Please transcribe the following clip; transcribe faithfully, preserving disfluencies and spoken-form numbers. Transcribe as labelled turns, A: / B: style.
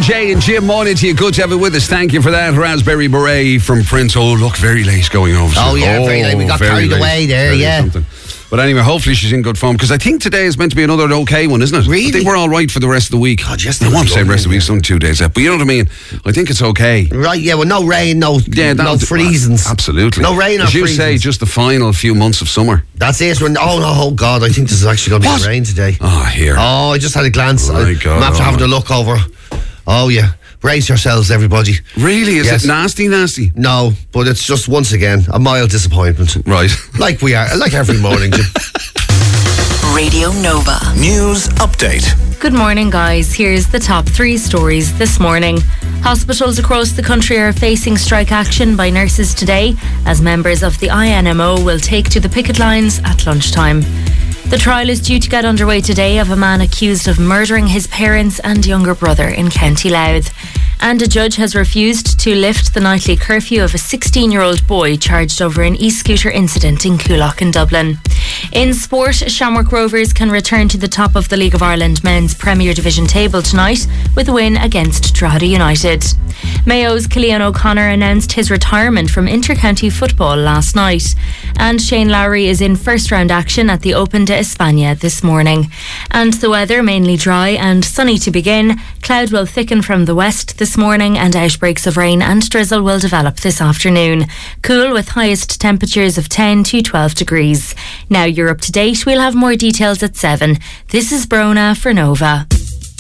A: Jay and Jim, morning to you. Good to have it with us. Thank you for that. Raspberry Beret from Prince. Oh, look, very late going over.
B: Oh, yeah, oh, very late. We got carried late. away there, very yeah. Something.
A: But anyway, hopefully she's in good form, because I think today is meant to be another okay one, isn't it?
B: Really?
A: I think we're all right for the rest of the week.
B: God, yes,
A: I won't say the rest of the week, it's only two days left. But you know what I mean? I think it's okay.
B: Right, yeah, well, no rain, no, yeah, no freezings.
A: Absolutely.
B: No rain or
A: As you
B: freezings.
A: say, just the final few months of summer.
B: That's it. When, oh, no, oh, God, I think this is actually going to be rain today.
A: Oh, here.
B: Oh, I just had a glance.
A: My
B: I,
A: God.
B: I'm after having a look over. Oh, yeah. Brace yourselves, everybody.
A: Really? Is
B: yes.
A: it nasty, nasty?
B: No, but it's just, once again, a mild disappointment.
A: Right.
B: Like we are, like every morning, Jim.
C: Radio Nova. News update.
D: Good morning, guys. Here's the top three stories this morning. Hospitals across the country are facing strike action by nurses today, as members of the I N M O will take to the picket lines at lunchtime. The trial is due to get underway today of a man accused of murdering his parents and younger brother in County Louth. And a judge has refused to lift the nightly curfew of a sixteen-year-old boy charged over an e-scooter incident in Coolock in Dublin. In sport, Shamrock Rovers can return to the top of the League of Ireland men's Premier Division table tonight with a win against Drogheda United. Mayo's Cillian O'Connor announced his retirement from inter-county football last night. And Shane Lowry is in first-round action at the Open de España this morning. And the weather, mainly dry and sunny to begin. Cloud will thicken from the west this morning and outbreaks of rain and drizzle will develop this afternoon. Cool with highest temperatures of ten to twelve degrees. Now you're up to date. We'll have more details at seven. This is Brona for Nova.